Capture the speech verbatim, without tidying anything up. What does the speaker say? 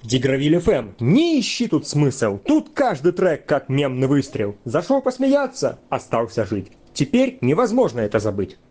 Дигравиль эф эм. Не ищи тут смысл. Тут каждый трек как мемный выстрел. Зашел посмеяться, остался жить. Теперь невозможно это забыть.